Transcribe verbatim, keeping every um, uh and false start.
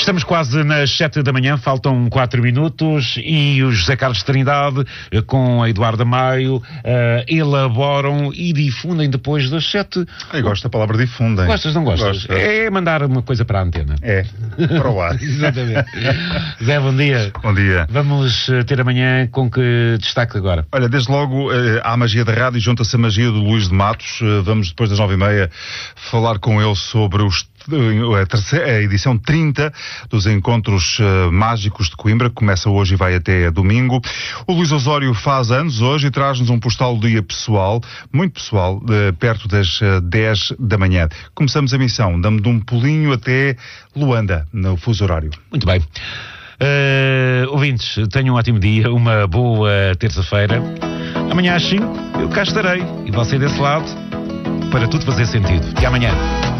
Estamos quase nas sete da manhã, faltam quatro minutos e o José Carlos Trindade com a Eduardo Maio uh, elaboram e difundem depois das sete. Eu gosto da palavra difundem. Gostas, não gostas? Gosto. É mandar uma coisa para a antena. É, para o ar. Exatamente. Zé, bom dia. Bom dia. Vamos ter amanhã com que destaque agora? Olha, desde logo uh, há a magia da rádio e junta-se a magia do Luís de Matos. Uh, vamos depois das nove e meia falar com ele sobre os A, terceira, a edição trinta dos Encontros uh, Mágicos de Coimbra, que começa hoje e vai até domingo. O Luís Osório faz anos hoje e traz-nos um postal do dia pessoal, muito pessoal, uh, perto das uh, dez da manhã. Começamos a missão, damos um pulinho até Luanda, no fuso horário. Muito bem. Uh, ouvintes, tenham um ótimo dia, uma boa terça-feira. Amanhã às cinco eu cá estarei e você desse lado para tudo fazer sentido. Até amanhã.